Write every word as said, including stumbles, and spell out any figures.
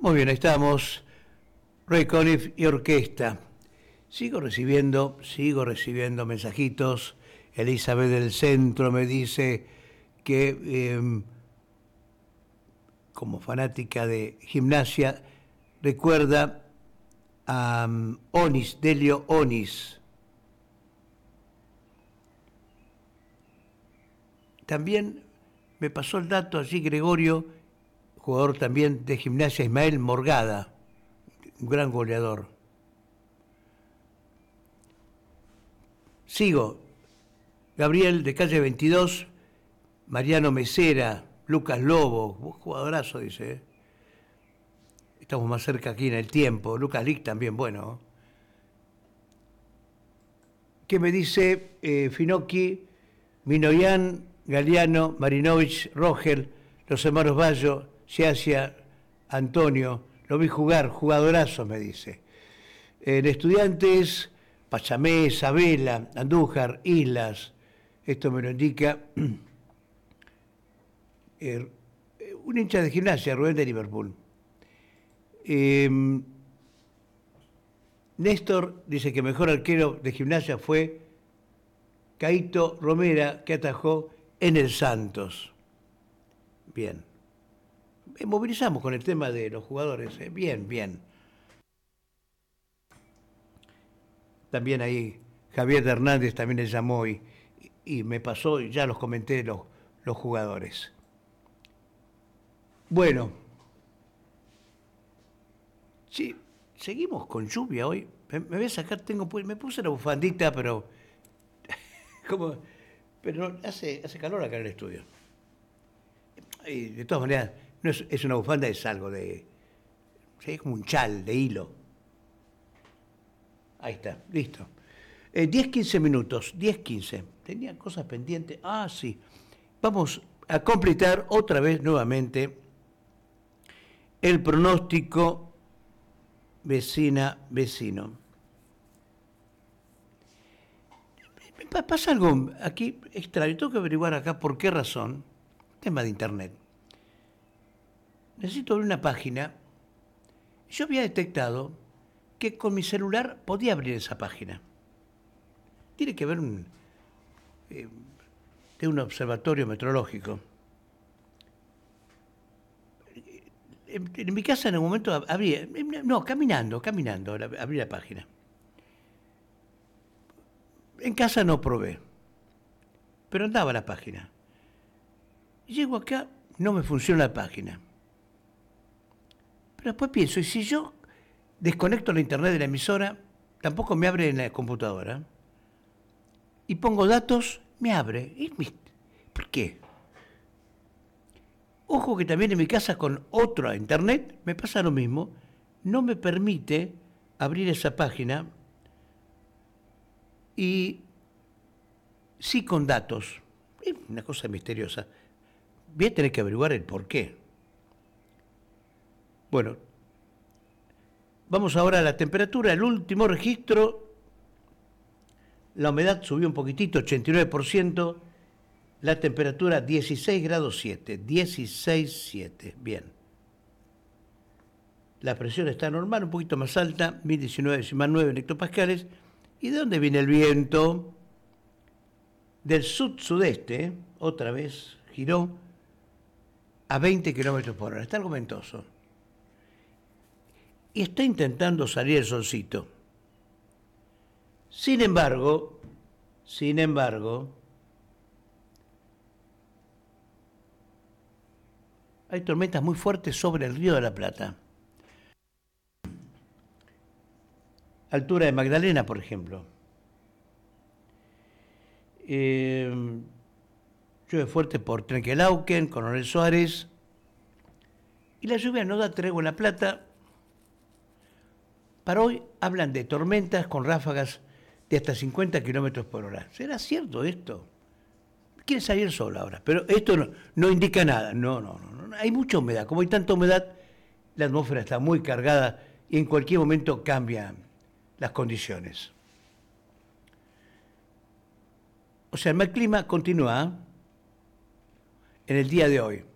Muy bien, ahí estamos. Ray Conniff y orquesta. Sigo recibiendo, sigo recibiendo mensajitos. Elizabeth del Centro me dice que eh, como fanática de gimnasia recuerda a um, Onis, Delio Onis. También me pasó el dato allí Gregorio, jugador también de gimnasia, Ismael Morgada, un gran goleador. Sigo. Gabriel de calle veintidós, Mariano Mesera, Lucas Lobo, jugadorazo, dice. ¿eh? Estamos más cerca aquí en el tiempo. Lucas Lick también, bueno. ¿Qué me dice eh, Finocchi, Minoyan, Galeano, Marinovich, Rogel, los hermanos Bayo, Ciacia, Antonio? Lo vi jugar, jugadorazo, me dice. En Estudiantes, Pachamé, Sabela, Andújar, Islas. Esto me lo indica eh, un hincha de gimnasia, Rubén de Liverpool. Eh, Néstor dice que mejor arquero de gimnasia fue Caíto Romera, que atajó en el Santos. Bien. Eh, movilizamos con el tema de los jugadores. Eh. Bien, bien. También ahí Javier Hernández también le llamó y, y me pasó, y ya los comenté, los, los jugadores. Bueno. Sí, seguimos con lluvia hoy. Me, me voy a sacar, tengo, me puse la bufandita, pero como, pero hace, hace calor acá en el estudio. Y de todas maneras, no es, es una bufanda, es algo de, es como un chal de hilo. Ahí está, listo. Eh, diez, quince minutos, diez, quince. Tenía cosas pendientes. Ah, sí. Vamos a completar otra vez nuevamente el pronóstico vecina, vecino. Pasa algo aquí extraño. Tengo que averiguar acá por qué razón. Tema de internet. Necesito abrir una página. Yo había detectado que con mi celular podía abrir esa página. Tiene que ver un, eh, de un observatorio meteorológico. En, en mi casa en un momento abría, no, caminando, caminando, abrí la página. En casa no probé, pero andaba la página. Llego acá, no me funciona la página. Pero después pienso, ¿y si yo desconecto la internet de la emisora, tampoco me abre en la computadora? Y pongo datos, me abre. ¿Por qué? Ojo que también en mi casa con otra internet me pasa lo mismo. No me permite abrir esa página y sí con datos. Es una cosa misteriosa. Voy a tener que averiguar el por qué. Bueno, vamos ahora a la temperatura. El último registro, la humedad subió un poquitito, ochenta y nueve por ciento. La temperatura dieciséis grados siete, dieciséis siete, bien. La presión está normal, un poquito más alta, mil diecinueve más nueve hectopascales. ¿Y de dónde viene el viento? Del sud-sudeste, otra vez giró a veinte kilómetros por hora. Está algo ventoso. Y está intentando salir el solcito. Sin embargo, sin embargo, hay tormentas muy fuertes sobre el Río de la Plata. Altura de Magdalena, por ejemplo. Eh, llueve fuerte por Trenquelauquen, Coronel Suárez. Y la lluvia no da tregua en La Plata. Para hoy hablan de tormentas con ráfagas de hasta cincuenta kilómetros por hora. ¿Será cierto esto? Quiere salir el sol ahora, pero esto no, no indica nada. No, no, no, no. Hay mucha humedad. Como hay tanta humedad, la atmósfera está muy cargada y en cualquier momento cambian las condiciones. O sea, el mal clima continúa en el día de hoy.